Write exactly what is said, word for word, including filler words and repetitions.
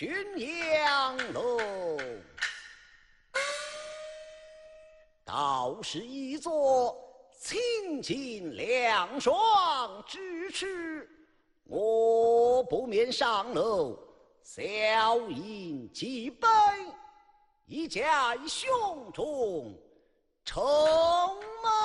浔阳楼，倒是一座清净凉爽之处，我不免上楼小饮几杯，以解胸中愁闷。